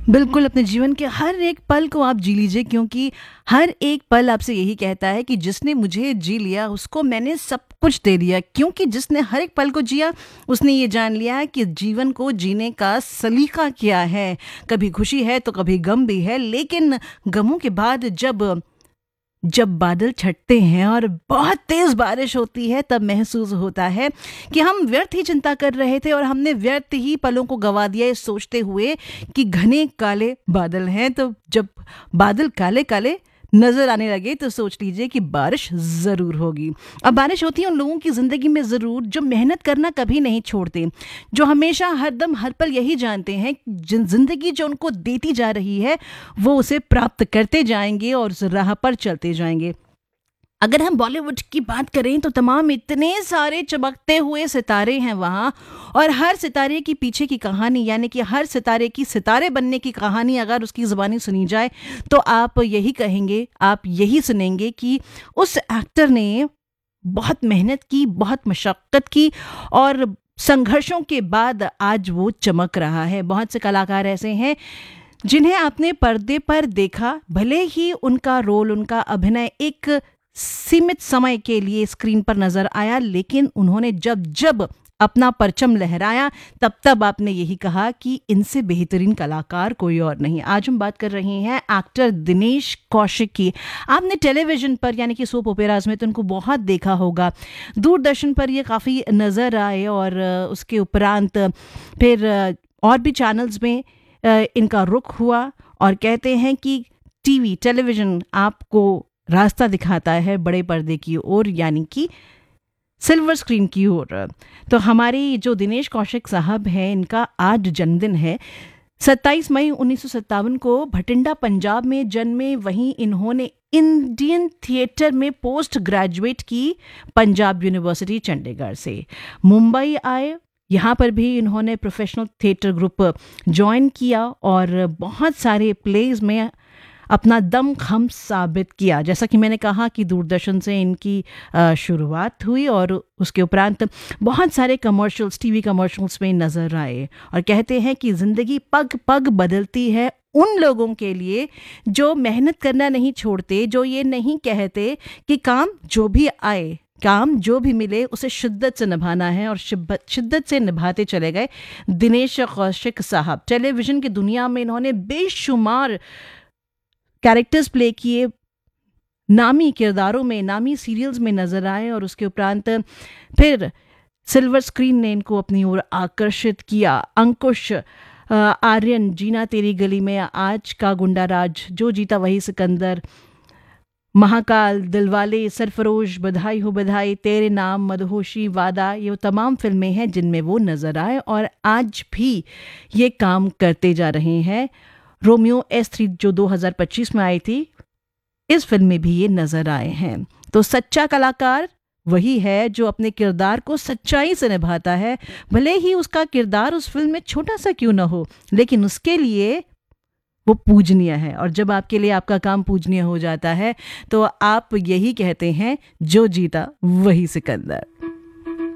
बिल्कुल, अपने जीवन के हर एक पल को आप जी लीजिए, क्योंकि हर एक पल आपसे यही कहता है कि जिसने मुझे जी लिया उसको मैंने सब कुछ दे दिया। क्योंकि जिसने हर एक पल को जिया उसने ये जान लिया है कि जीवन को जीने का सलीका क्या है। कभी खुशी है तो कभी गम भी है, लेकिन गमों के बाद जब जब बादल छटते हैं और बहुत तेज बारिश होती है, तब महसूस होता है कि हम व्यर्थ ही चिंता कर रहे थे और हमने व्यर्थ ही पलों को गवा दिया, ये सोचते हुए कि घने काले बादल हैं। तो जब बादल काले काले नजर आने लगे तो सोच लीजिए कि बारिश जरूर होगी। अब बारिश होती है उन लोगों की जिंदगी में जरूर जो मेहनत करना कभी नहीं छोड़ते, जो हमेशा हरदम हर पल यही जानते हैं कि जिंदगी जो उनको देती जा रही है वो उसे प्राप्त करते जाएंगे और उस राह पर चलते जाएंगे। अगर हम बॉलीवुड की बात करें तो तमाम इतने सारे चमकते हुए सितारे हैं वहाँ, और हर सितारे की पीछे की कहानी, यानी कि हर सितारे की सितारे बनने की कहानी अगर उसकी ज़ुबानी सुनी जाए तो आप यही कहेंगे, आप यही सुनेंगे कि उस एक्टर ने बहुत मेहनत की, बहुत मशक्क़त की और संघर्षों के बाद आज वो चमक रहा है। बहुत से कलाकार ऐसे हैं जिन्हें आपने पर्दे पर देखा, भले ही उनका रोल, उनका अभिनय एक सीमित समय के लिए स्क्रीन पर नजर आया, लेकिन उन्होंने जब जब अपना परचम लहराया तब तब आपने यही कहा कि इनसे बेहतरीन कलाकार कोई और नहीं। आज हम बात कर रहे हैं एक्टर दिनेश कौशिक की। आपने टेलीविजन पर यानी कि सोप ओपेराज में तो उनको बहुत देखा होगा, दूरदर्शन पर ये काफ़ी नज़र आए और उसके उपरांत फिर और भी चैनल्स में इनका रुख हुआ, और कहते हैं कि टीवी टेलीविज़न आपको रास्ता दिखाता है बड़े पर्दे की ओर, यानी कि सिल्वर स्क्रीन की ओर। तो हमारे जो दिनेश कौशिक साहब हैं, इनका आज जन्मदिन है। 27 मई 1957 को भटिंडा पंजाब में जन्मे। वहीं इन्होंने इंडियन थिएटर में पोस्ट ग्रेजुएट की पंजाब यूनिवर्सिटी चंडीगढ़ से। मुंबई आए, यहाँ पर भी इन्होंने प्रोफेशनल थिएटर ग्रुप ज्वाइन किया और बहुत सारे प्लेज में अपना दमखम साबित किया। जैसा कि मैंने कहा कि दूरदर्शन से इनकी शुरुआत हुई और उसके उपरांत बहुत सारे कमर्शियल्स, टीवी कमर्शियल्स में नज़र आए। और कहते हैं कि ज़िंदगी पग पग बदलती है उन लोगों के लिए जो मेहनत करना नहीं छोड़ते, जो ये नहीं कहते कि काम जो भी आए, काम जो भी मिले उसे शिद्दत से निभाना है, और शिद्दत से निभाते चले गए दिनेश कौशिक साहब। टेलीविज़न की दुनिया में इन्होंने बेशुमार कैरेक्टर्स प्ले किए, नामी किरदारों में, नामी सीरियल्स में नजर आए, और उसके उपरांत फिर सिल्वर स्क्रीन ने इनको अपनी ओर आकर्षित किया। अंकुश, आर्यन, जीना तेरी गली में, आज का गुंडा राज, जो जीता वही सिकंदर, महाकाल, दिलवाले, सरफरोश, बधाई हो बधाई, तेरे नाम, मदहोशी, वादा, ये तमाम फिल्में हैं जिनमें वो नजर आए और आज भी ये काम करते जा रहे हैं। रोमियो S3 जो 2025 में आई थी, इस फिल्म में भी ये नजर आए हैं। तो सच्चा कलाकार वही है जो अपने किरदार को सच्चाई से निभाता है, भले ही उसका किरदार उस फिल्म में छोटा सा क्यों ना हो, लेकिन उसके लिए वो पूजनीय है। और जब आपके लिए आपका काम पूजनीय हो जाता है तो आप यही कहते हैं, जो जीता वही सिकंदर।